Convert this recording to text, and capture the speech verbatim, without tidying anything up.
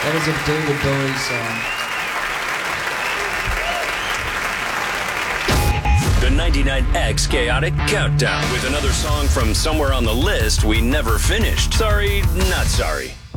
That is a David Bowie song. The ninety-nine X Chaotic Countdown with another song from somewhere on the list we never finished. Sorry, not sorry.